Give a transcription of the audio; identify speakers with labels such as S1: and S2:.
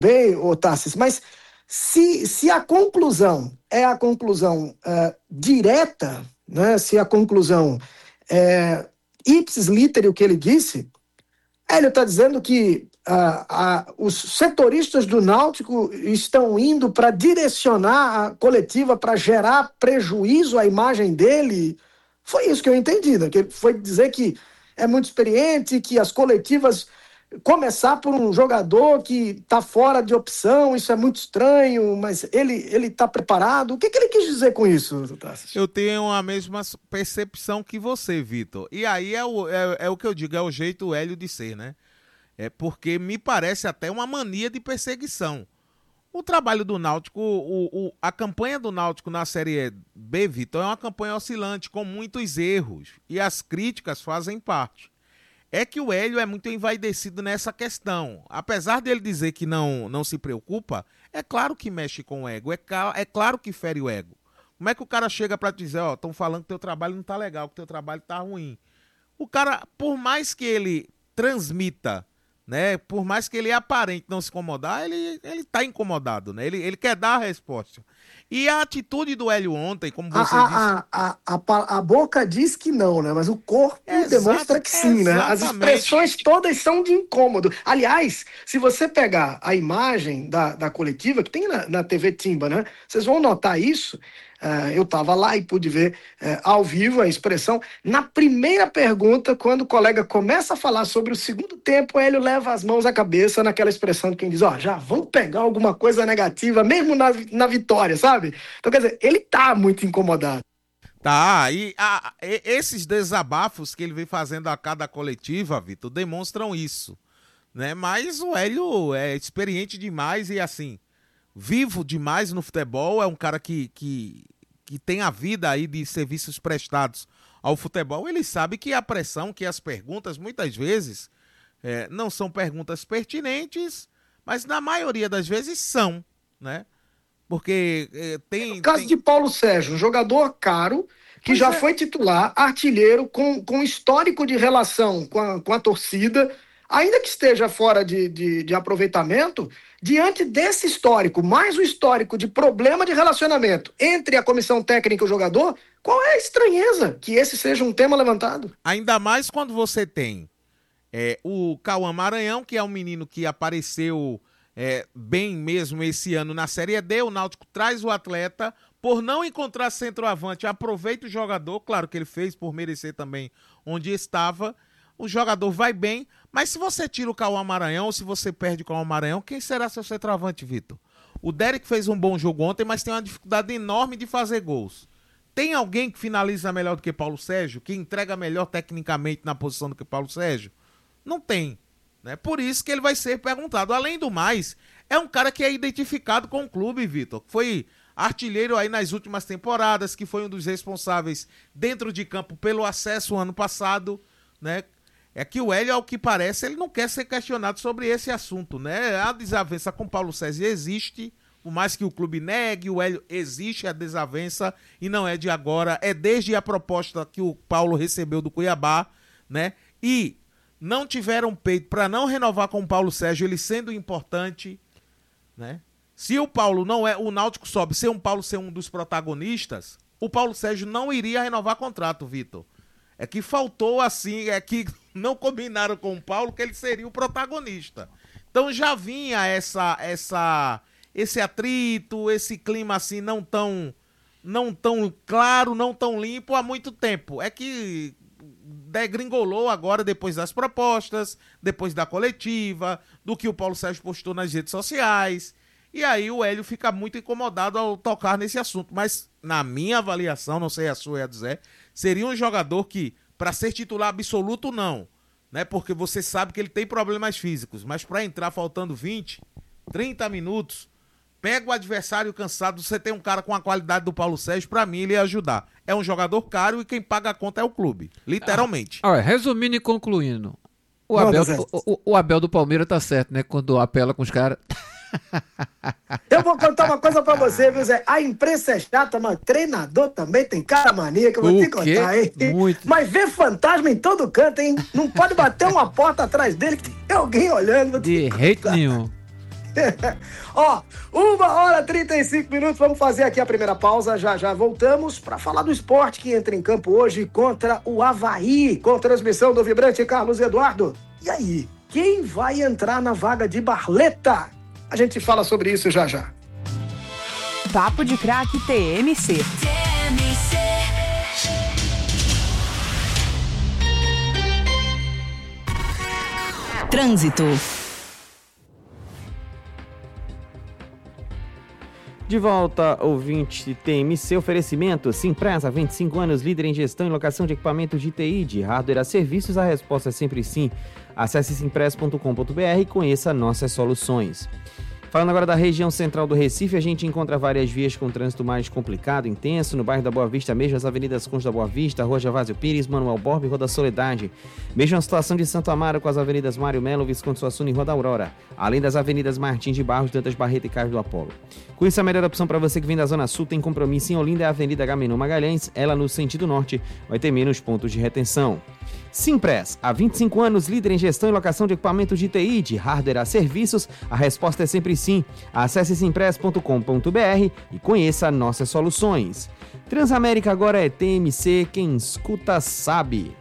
S1: bem, ô Tarsis, mas se a conclusão é a conclusão direta, né, se a conclusão é ipsis literi o que ele disse, ele está dizendo que os setoristas do Náutico estão indo para direcionar a coletiva para gerar prejuízo à imagem dele. Foi isso que eu entendi, né? Que ele foi dizer que é muito experiente, que as coletivas começar por um jogador que está fora de opção, isso é muito estranho, mas ele está preparado. O que ele quis dizer com isso, Tassi?
S2: Eu tenho a mesma percepção que você, Vitor. E aí é o que eu digo, é o jeito Hélio de ser, né? É porque me parece até uma mania de perseguição. O trabalho do Náutico, a campanha do Náutico na Série B, Vitor, é uma campanha oscilante, com muitos erros. E as críticas fazem parte. É que o Hélio é muito envaidecido nessa questão. Apesar dele dizer que não se preocupa, é claro que mexe com o ego, é claro que fere o ego. Como é que o cara chega pra te dizer, estão falando que teu trabalho não tá legal, que teu trabalho tá ruim. O cara, por mais que ele transmita, né, por mais que ele aparente não se incomodar, ele tá incomodado, né? Ele quer dar a resposta. E a atitude do Hélio ontem, como você disse...
S1: A boca diz que não, né? Mas o corpo demonstra que sim, né? As expressões todas são de incômodo. Aliás, se você pegar a imagem da coletiva, que tem na TV Timba, né? Vocês vão notar isso. Eu estava lá e pude ver ao vivo a expressão. Na primeira pergunta, quando o colega começa a falar sobre o segundo tempo, o Hélio leva as mãos à cabeça naquela expressão de quem diz, já vamos pegar alguma coisa negativa, mesmo na vitória, sabe? Então, quer dizer, ele tá muito incomodado.
S2: Tá, e esses desabafos que ele vem fazendo a cada coletiva, Vitor, demonstram isso, né? Mas o Hélio é experiente demais e, assim, vivo demais no futebol, é um cara que tem a vida aí de serviços prestados ao futebol. Ele sabe que a pressão, que as perguntas, muitas vezes, não são perguntas pertinentes, mas na maioria das vezes são, né? Porque tem...
S1: No caso de Paulo Sérgio, um jogador caro, que já foi titular, artilheiro, com histórico de relação com a torcida, ainda que esteja fora de aproveitamento, diante desse histórico, mais o histórico de problema de relacionamento entre a comissão técnica e o jogador, qual é a estranheza que esse seja um tema levantado?
S2: Ainda mais quando você tem o Cauã Maranhão, que é um menino que apareceu bem mesmo esse ano na Série D, o Náutico traz o atleta, por não encontrar centroavante, aproveita o jogador, claro que ele fez por merecer também onde estava, o jogador vai bem, mas se você tira o Cauã Maranhão, ou se você perde o Cauã Maranhão, quem será seu centroavante, Vitor? O Derek fez um bom jogo ontem, mas tem uma dificuldade enorme de fazer gols. Tem alguém que finaliza melhor do que Paulo Sérgio? Que entrega melhor tecnicamente na posição do que Paulo Sérgio? Não tem. Né? Por isso que ele vai ser perguntado. Além do mais, é um cara que é identificado com o clube, Vitor. Foi artilheiro aí nas últimas temporadas, que foi um dos responsáveis dentro de campo pelo acesso ano passado, né? É que o Hélio, ao que parece, ele não quer ser questionado sobre esse assunto, né? A desavença com Paulo César existe, por mais que o clube negue, o Hélio existe a desavença e não é de agora, é desde a proposta que o Paulo recebeu do Cuiabá, né? E não tiveram peito para não renovar com o Paulo Sérgio, ele sendo importante, né? Se o Paulo não é, o Náutico sobe, se o Paulo ser um dos protagonistas, o Paulo Sérgio não iria renovar contrato, Vitor. É que faltou assim, é que não combinaram com o Paulo que ele seria o protagonista. Então já vinha esse atrito, esse clima assim não tão claro, não tão limpo há muito tempo. É que degringolou agora depois das propostas, depois da coletiva, do que o Paulo Sérgio postou nas redes sociais. E aí o Hélio fica muito incomodado ao tocar nesse assunto. Mas na minha avaliação, não sei a sua e a do Zé, seria um jogador que, para ser titular absoluto, não. Né? Porque você sabe que ele tem problemas físicos. Mas para entrar faltando 20, 30 minutos, pega o adversário cansado, você tem um cara com a qualidade do Paulo Sérgio, para mim ele ia ajudar. É um jogador caro e quem paga a conta é o clube. Literalmente.
S3: Resumindo e concluindo, o Abel do Palmeiras tá certo, né? Quando apela com os caras...
S1: Eu vou contar uma coisa pra você, viu, Zé? A imprensa é chata, mas treinador também tem cara mania que eu vou te contar, hein?
S3: Muito.
S1: Mas vê fantasma em todo canto, hein? Não pode bater uma porta atrás dele que tem alguém olhando.
S3: De jeito nenhum.
S1: Ó, 1h35, vamos fazer aqui a primeira pausa, já voltamos para falar do esporte que entra em campo hoje contra o Avaí, com transmissão do vibrante Carlos Eduardo. E aí, quem vai entrar na vaga de Barleta? A gente fala sobre isso já.
S4: Papo de Craque TMC. Trânsito.
S5: De volta, ouvinte TMC, oferecimento Simpresa, 25 anos, líder em gestão e locação de equipamentos de TI, de hardware a serviços, a resposta é sempre sim. Acesse simpresa.com.br e conheça nossas soluções. Falando agora da região central do Recife, a gente encontra várias vias com trânsito mais complicado, intenso, no bairro da Boa Vista mesmo, as avenidas Conde da Boa Vista, Rua Gervásio Pires, Manuel Borba e Rua da Soledade. Mesma situação de Santo Amaro com as avenidas Mário Melo, Visconde Suassuna e Rua da Aurora, além das avenidas Martins de Barros, Dantas Barreto e Carlos do Apolo. Com isso, a melhor opção para você que vem da Zona Sul tem compromisso em Olinda é a Avenida Agamenon Magalhães, ela no sentido norte vai ter menos pontos de retenção. Simpress, há 25 anos, líder em gestão e locação de equipamentos de TI, de hardware a serviços, a resposta é sempre sim. Acesse simpress.com.br e conheça nossas soluções. Transamérica agora é TMC, quem escuta sabe.